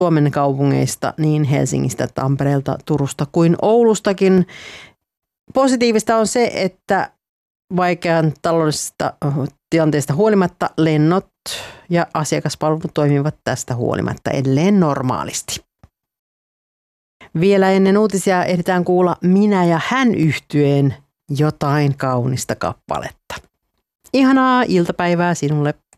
Suomen kaupungeista, niin Helsingistä, Tampereelta, Turusta kuin Oulustakin. Positiivista on se, että vaikean taloudellisesta tilanteesta huolimatta lennot ja asiakaspalvelut toimivat tästä huolimatta edelleen normaalisti. Vielä ennen uutisia ehditään kuulla Minä ja hän -yhtyeen Jotain kaunista kappaletta. Ihanaa iltapäivää sinulle.